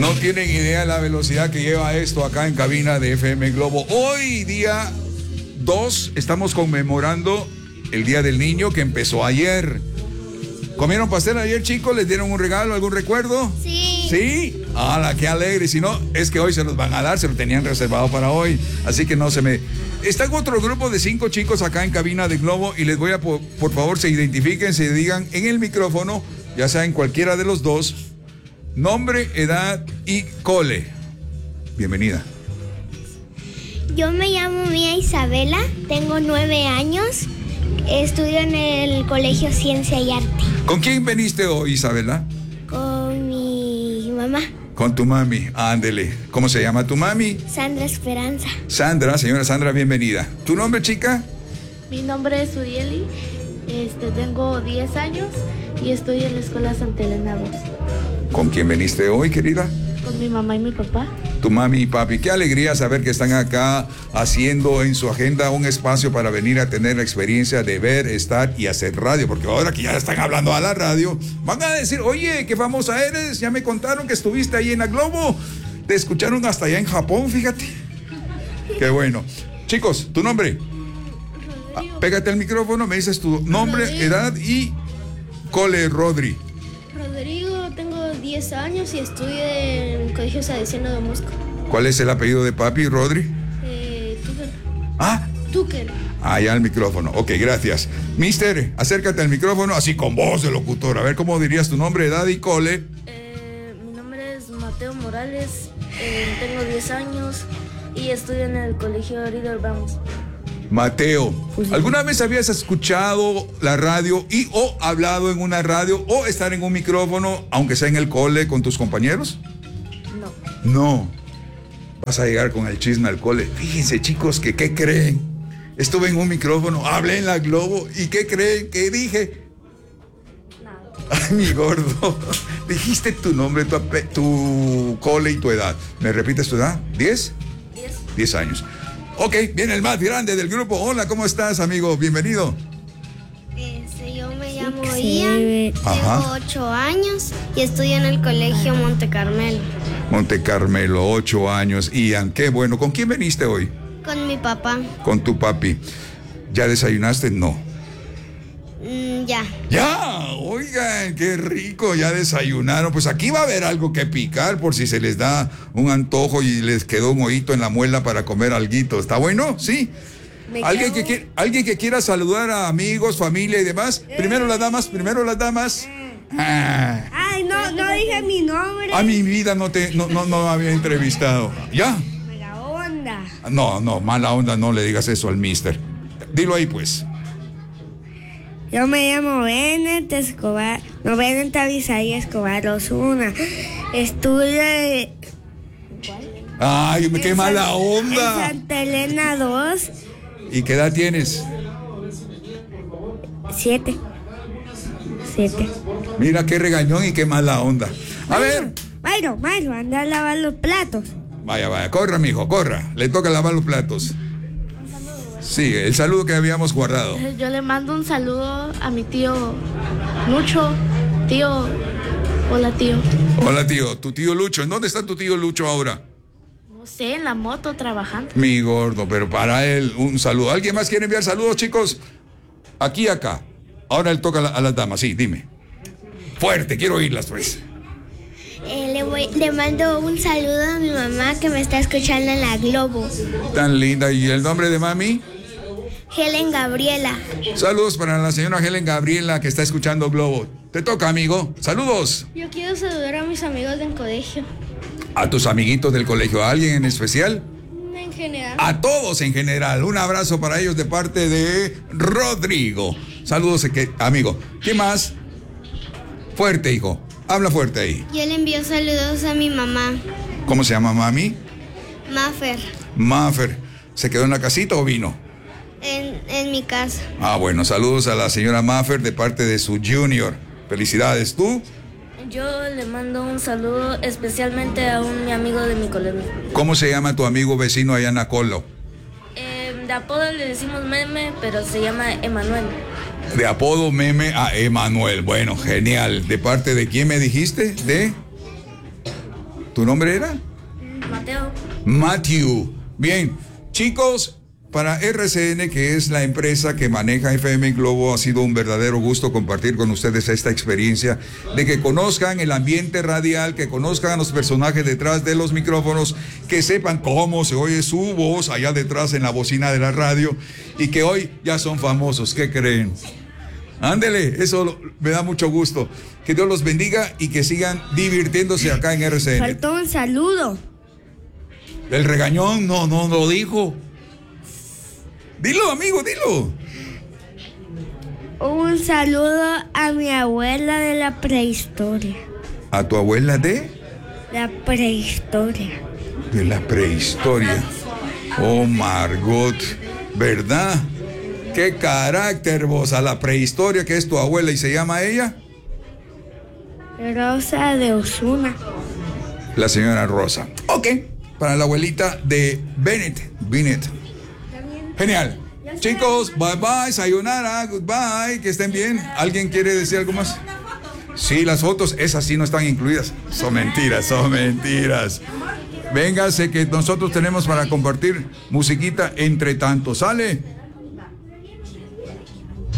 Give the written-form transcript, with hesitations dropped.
No tienen idea de la velocidad que lleva esto acá en cabina de FM Globo. Hoy, día 2, estamos conmemorando el Día del Niño que empezó ayer. ¿Comieron pastel ayer, chicos? ¿Les dieron un regalo, algún recuerdo? Sí. ¿Sí? ¡Hala, qué alegre! Si no, es que hoy se los van a dar, se lo tenían reservado para hoy. Así que no se me... Está otro grupo de 5 chicos acá en cabina de Globo y les voy a, por favor, se identifiquen, se digan en el micrófono, ya sea en cualquiera de los dos, nombre, edad y cole. Bienvenida. Yo me llamo Mía Isabela, tengo 9 años, estudio en el Colegio Ciencia y Arte. ¿Con quién veniste hoy, Isabela? Con mi mamá. Con tu mami, ándele. ¿Cómo se llama tu mami? Sandra Esperanza. Sandra, señora Sandra, bienvenida. ¿Tu nombre, chica? Mi nombre es Urieli, tengo 10 años y estoy en la escuela Santa Elena 2. ¿Con quién veniste hoy, querida? Con mi mamá y mi papá. Tu mami y papi. Qué alegría saber que están acá haciendo en su agenda un espacio para venir a tener la experiencia de ver, estar y hacer radio. Porque ahora que ya están hablando a la radio, van a decir, oye, qué famosa eres. Ya me contaron que estuviste ahí en la Globo. Te escucharon hasta allá en Japón, fíjate. Qué bueno. Chicos, ¿tu nombre? Pégate al micrófono, me dices tu nombre, Rodrigo. edad y cole, Rodri. Rodrigo, tengo 10 años y estudio en el Colegio Salesiano de Mosca. ¿Cuál es el apellido de papi, Rodri? Tucker. Ah, Tucker. allá al micrófono. Ok, gracias. Mister, acércate al micrófono, así con voz de locutor. A ver, ¿cómo dirías tu nombre, edad y cole? Mi nombre es Mateo Morales, tengo 10 años y estudio en el Colegio Líder Vamos. Mateo, ¿alguna vez habías escuchado la radio y o hablado en una radio o estar en un micrófono, aunque sea en el cole, con tus compañeros? No. No. Vas a llegar con el chisme al cole. Fíjense, chicos, que ¿qué creen? Estuve en un micrófono, hablé en la Globo y ¿qué creen? ¿Qué dije? Nada. Ay, mi gordo. Dijiste tu nombre, tu cole y tu edad. ¿Me repites tu edad? ¿10? 10. 10 años. Ok, viene el más grande del grupo. Hola, ¿cómo estás, amigo? Bienvenido. Yo me llamo Sí. Ian, Ajá. tengo 8 años y estudio en el Colegio Monte Carmelo. Monte Carmelo, 8 años. Ian, qué bueno. ¿Con quién veniste hoy? Con mi papá. Con tu papi. ¿Ya desayunaste? No. Ya. Ya, oigan, qué rico, ya desayunaron. Pues aquí va a haber algo que picar por si se les da un antojo y les quedó un hoyito en la muela para comer alguito. ¿Está bueno? ¿Sí? ¿Alguien que quiera saludar a amigos, familia y demás? Primero las damas, Ah, Ay, no dije mi nombre. a mi vida no me había entrevistado. ¿Ya? Mala onda. No, mala onda, no le digas eso al mister. Dilo ahí, pues. Yo me llamo Bennett Escobar, no Bennett Avisaí Escobar Osuna. Estudio Ay, qué mala en onda. Santa Elena 2, ¿Y qué edad tienes? 7. Mira qué regañón y qué mala onda. A ver. Mayro, anda a lavar los platos. Vaya, corra, mijo, corra. Le toca lavar los platos. Sí, el saludo que habíamos guardado. Yo le mando un saludo a mi tío Lucho. Tío, hola tío. Hola, tío. Tu tío Lucho. ¿En dónde está tu tío Lucho ahora? No sé, en la moto trabajando. Mi gordo, pero para él un saludo. ¿Alguien más quiere enviar saludos, chicos? Aquí, acá. Ahora él toca a las damas, sí, dime. Fuerte, quiero oírlas, pues. Le mando un saludo a mi mamá que me está escuchando en la Globo. Tan linda. ¿Y el nombre de mami? Helen Gabriela. Saludos para la señora Helen Gabriela que está escuchando Globo. Te toca, amigo. Saludos. Yo quiero saludar a mis amigos del colegio. A tus amiguitos del colegio. ¿A alguien en especial? En general. A todos en general. Un abrazo para ellos de parte de Rodrigo. Saludos, amigo. ¿Qué más? Fuerte, hijo. Habla fuerte ahí. Yo le envío saludos a mi mamá, ¿Cómo se llama mami? Maffer, Maffer. ¿Se quedó en la casita o vino? en mi casa. Ah, bueno. Saludos a la señora Maffer de parte de su junior. Felicidades. ¿Tú? Yo le mando un saludo especialmente a mi amigo de mi colegio. ¿Cómo se llama tu amigo vecino allá en Acolo? De apodo le decimos Meme, pero se llama Emanuel. De apodo Meme a Emanuel. Bueno, genial. ¿De parte de quién me dijiste? ¿Tu nombre era? Mateo. Matthew. Bien, chicos, para RCN, que es la empresa que maneja FM Globo, ha sido un verdadero gusto compartir con ustedes esta experiencia de que conozcan el ambiente radial, que conozcan a los personajes detrás de los micrófonos, que sepan cómo se oye su voz allá detrás en la bocina de la radio y que hoy ya son famosos. ¿Qué creen? Ándele, eso me da mucho gusto. Que Dios los bendiga y que sigan divirtiéndose acá en RCN. Faltó un saludo. El regañón no lo dijo. Dilo, amigo, dilo. Un saludo a mi abuela de la prehistoria. ¿A tu abuela de? La prehistoria. De la prehistoria. Oh, Margot, ¿verdad? ¿Qué carácter vos? A la prehistoria, que es tu abuela, y se llama ella Rosa de Osuna. la señora Rosa. Ok, para la abuelita de Bennett. Genial. Chicos, bye bye, sayonara, goodbye, que estén bien. ¿Alguien quiere decir algo más? Sí, las fotos, esas sí no están incluidas. Son mentiras. Véngase que nosotros tenemos para compartir musiquita entre tanto. ¿Sale?